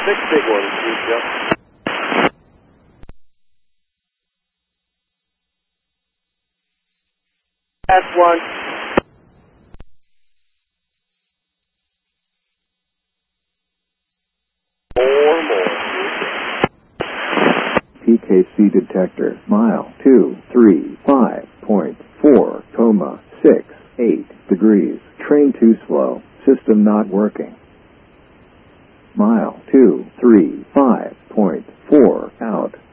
6 big ones, please, Jeff. Last one. More. PKC detector, mile 235.4,68 degrees. Train too slow. System not working. Mile 235.4 out.